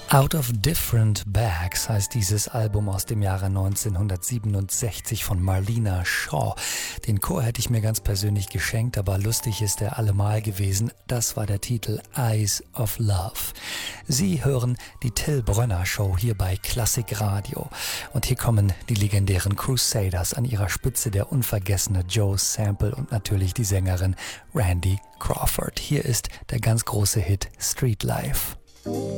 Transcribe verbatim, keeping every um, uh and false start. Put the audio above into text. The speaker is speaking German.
Out of Different Bags heißt dieses Album aus dem Jahre neunzehnhundertsiebenundsechzig von Marlena Shaw. Den Chor hätte ich mir ganz persönlich geschenkt, aber lustig ist er allemal gewesen. Das war der Titel Eyes of Love. Sie hören die Till Brönner Show hier bei Klassik Radio. Und hier kommen die legendären Crusaders, an ihrer Spitze der unvergessene Joe Sample und natürlich die Sängerin Randy Crawford. Hier ist der ganz große Hit Street Life.